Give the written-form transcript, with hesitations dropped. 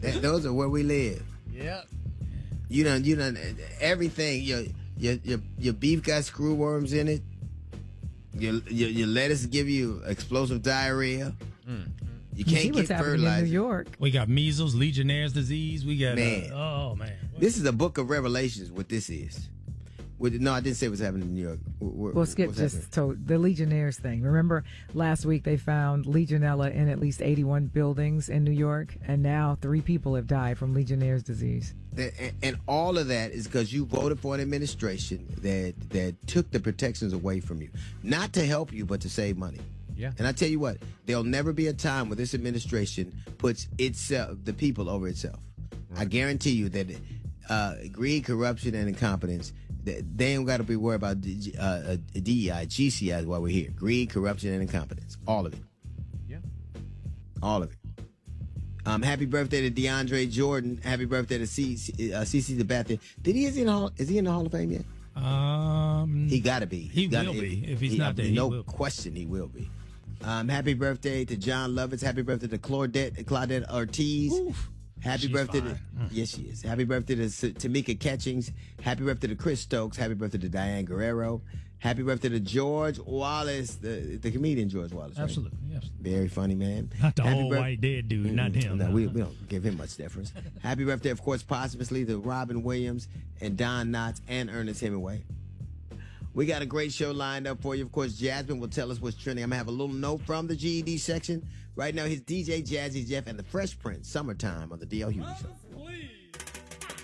Those are where we live. Yep. You done everything. Your beef got screwworms in it. Your lettuce give you explosive diarrhea. You can't get fertilizer. In New York. We got measles, Legionnaire's disease. We got man. This is a book of Revelations. What this is. No, I didn't say what's happening in New York. Well, Skip just told the Legionnaires thing. Remember last week they found Legionella in at least 81 buildings in New York, and now 3 people have died from Legionnaire's disease. And all of that is because you voted for an administration that took the protections away from you. Not to help you, but to save money. Yeah. And I tell you what, there'll never be a time where this administration puts the people over itself. Right. I guarantee you that greed, corruption, and incompetence, they ain't got to be worried about DEI, GCI while we're here. Greed, corruption, and incompetence. All of it. Yeah. All of it. Happy birthday to DeAndre Jordan. Happy birthday to CeCe Sabathia. Is he in the Hall of Fame yet? He got to be. He will be. If he's not there, he will. No question he will be. Happy birthday to John Lovitz. Happy birthday to Claudette Ortiz. Oof. Happy birthday to yes, she is. Happy birthday to Tamika Catchings. Happy birthday to Chris Stokes. Happy birthday to Diane Guerrero. Happy birthday to George Wallace, the comedian George Wallace. Right? Absolutely, yes. Very funny man. Not the whole white dead dude, not him. No, we don't give him much deference. Happy birthday, of course, posthumously to Robin Williams and Don Knotts and Ernest Hemingway. We got a great show lined up for you. Of course, Jasmine will tell us what's trending. I'm going to have a little note from the GED section. Right now, here's DJ Jazzy Jeff and the Fresh Prince, Summertime on the D.L. Hughley Show.